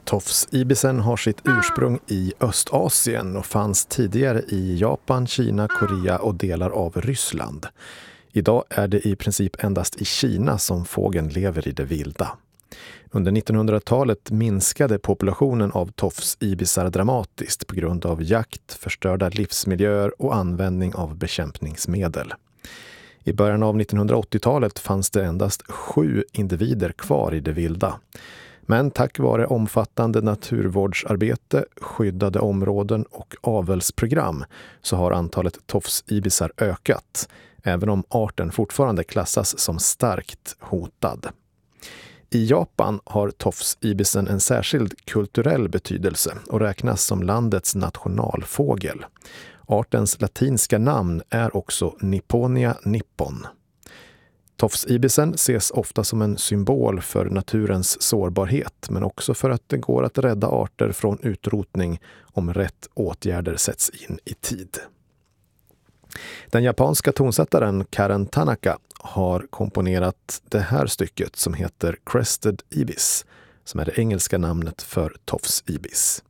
Tofsibisen har sitt ursprung i Östasien och fanns tidigare i Japan, Kina, Korea och delar av Ryssland. Idag är det i princip endast i Kina som fågeln lever i det vilda. Under 1900-talet minskade populationen av tofsibisar dramatiskt på grund av jakt, förstörda livsmiljöer och användning av bekämpningsmedel. I början av 1980-talet fanns det endast 7 individer kvar i det vilda. Men tack vare omfattande naturvårdsarbete, skyddade områden och avelsprogram så har antalet tofsibisar ökat, även om arten fortfarande klassas som starkt hotad. I Japan har tofsibisen en särskild kulturell betydelse och räknas som landets nationalfågel. Artens latinska namn är också Nipponia nippon. Tofsibisen ses ofta som en symbol för naturens sårbarhet, men också för att det går att rädda arter från utrotning om rätt åtgärder sätts in i tid. Den japanska tonsättaren Karen Tanaka har komponerat det här stycket som heter Crested Ibis, som är det engelska namnet för tofsibis.